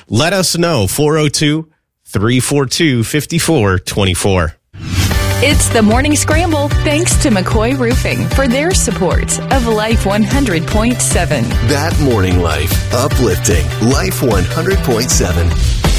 Let us know. 402-342-5424. It's the Morning Scramble, thanks to McCoy Roofing for their support of Life 100.7. That morning life, uplifting Life 100.7.